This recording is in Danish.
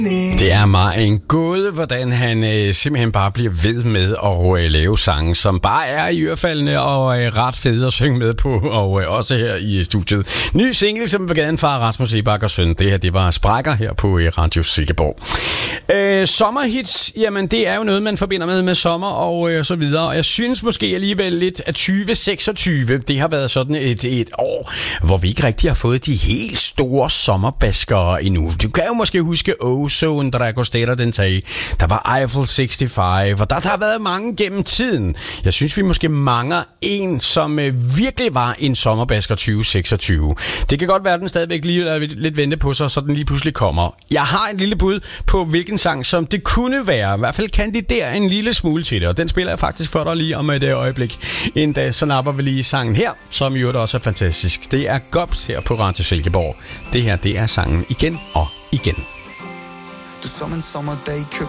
Det er mig en gåde, hvordan han simpelthen bare bliver ved med at lave sange, som bare er i ørefaldene og ret fede at synge med på, og også her i studiet. Ny single, som på gaden fra Rasmus Sebak og Søn. Det her, det var Sprækker her på Radio Silkeborg. Sommerhits, jamen det er jo noget, man forbinder med sommer og så videre. Og jeg synes måske alligevel lidt, at 2026, det har været sådan et år, hvor vi ikke rigtig har fået de helt store sommerbaskere endnu. Du kan jo måske huske Ozone, Dragostera den tag. Der var Eiffel 65, og der har været mange gennem tiden. Jeg synes, vi måske mangler en, som virkelig var en sommerbasker 2026. Det kan godt være, at den stadigvæk lige lidt vente på sig, så den lige pludselig kommer. Jeg har et lille bud på, hvilken sang, som det kunne være. I hvert fald kandidere en lille smule til det, og den spiller jeg faktisk for dig lige om et øjeblik. En dag, så napper vi lige sangen her, som jo også er fantastisk. Det er Gobs her på Radio Silkeborg. Det her, det er sangen Igen og Igen. Du som en sommerdag køb